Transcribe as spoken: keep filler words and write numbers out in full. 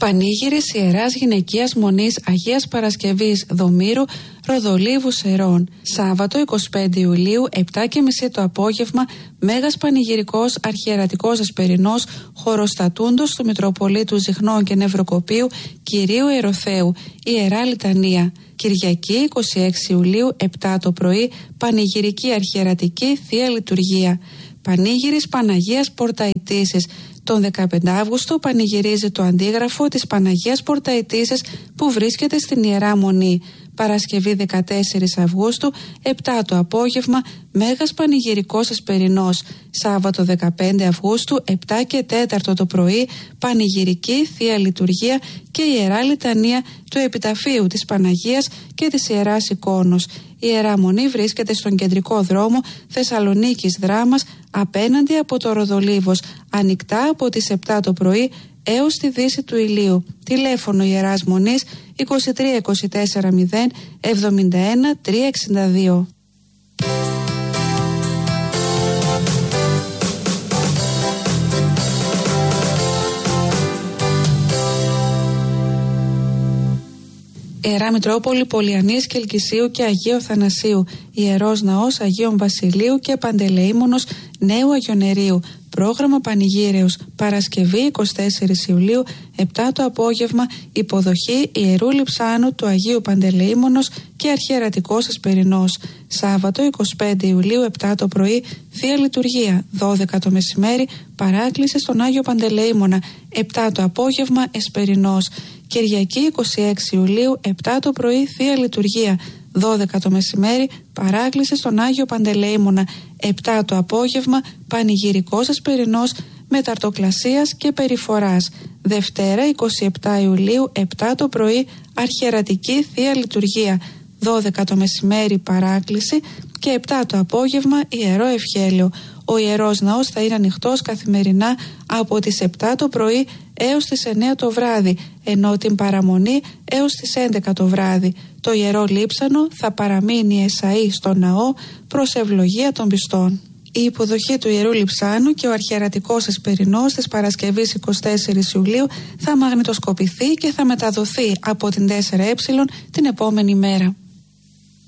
Πανήγυρης Ιεράς Γυναικείας Μονής Αγίας Παρασκευής Δομήρου Ροδολίβου Σερών. Σάββατο εικοστή πέμπτη Ιουλίου, επτά και μισή το απόγευμα, Μέγας Πανηγυρικός Αρχιερατικός Εσπερινός Χωροστατούντος του Μητροπολίτου Ζιχνών και Νευροκοπίου Κυρίου Ερωθέου, Ιερά Λιτανία. Κυριακή εικοστή έκτη Ιουλίου, επτά το πρωί, Πανηγυρική Αρχιερατική Θεία Λειτουργία. Πανήγυρης Παναγίας Πορταϊτήσης. Τον δεκαπέντε Αύγουστο πανηγυρίζει το αντίγραφο της Παναγίας Πορταϊτήσης που βρίσκεται στην Ιερά Μονή. Παρασκευή δεκατέσσερις Αυγούστου, επτά το απόγευμα, Μέγας Πανηγυρικός Εσπερινός. Σάββατο δεκαπέντε Αυγούστου, επτά και τέσσερα το πρωί, Πανηγυρική Θεία Λειτουργία και Ιερά Λιτανία του Επιταφείου της Παναγίας και της Ιεράς Εικόνος. Η Ιερά Μονή βρίσκεται στον κεντρικό δρόμο Θεσσαλονίκης Δράμας, απέναντι από το Ροδολίβος, ανοιχτά από τις επτά το πρωί έως τη δύση του ηλίου. Τηλέφωνο Ιεράς Μονής είκοσι τρία είκοσι τέσσερα μηδέν εβδομήντα ένα τριακόσια εξήντα δύο. Ιερά Μητρόπολη Πολιανής και Ελκυσίου και Αγίου Θανασίου, Ιερός Ναός Αγίων Βασιλείου και Παντελεήμονος Νέου Αγιονερίου. Πρόγραμμα Πανηγύρεως. Παρασκευή εικοστή τέταρτη Ιουλίου, επτά το απόγευμα, υποδοχή Ιερού Λειψάνου του Αγίου Παντελεήμονος και Αρχιερατικός Εσπερινός. Σάββατο εικοστή πέμπτη Ιουλίου, επτά το πρωί, Θεία Λειτουργία. δώδεκα το μεσημέρι, παράκληση στον Άγιο Παντελεήμονα. επτά το απόγευμα, Εσπερινός. Κυριακή εικοστή έκτη Ιουλίου, επτά το πρωί, Θεία Λειτουργία. δώδεκα το μεσημέρι, παράκληση στον Άγιο Παντελεήμονα. επτά το απόγευμα, Πανηγυρικός Εσπερινός μεταρτοκλασίας και περιφοράς. Δευτέρα εικοστή επτάτη Ιουλίου, επτά το πρωί, Αρχιερατική Θεία Λειτουργία. δώδεκα το μεσημέρι, παράκληση και επτά το απόγευμα, Ιερό Ευχέλιο. Ο Ιερός Ναός θα είναι ανοιχτός καθημερινά από τις επτά το πρωί έως τις εννέα το βράδυ, ενώ την παραμονή έως τις έντεκα το βράδυ. Το Ιερό Λείψανο θα παραμείνει εσαΐ στο ναό προς ευλογία των πιστών. Η υποδοχή του Ιερού Λειψάνου και ο Αρχιερατικός Εσπερινός της Παρασκευής εικοστή τέταρτη Ιουλίου θα μαγνητοσκοπηθεί και θα μεταδοθεί από την τέσσερα ε την επόμενη μέρα.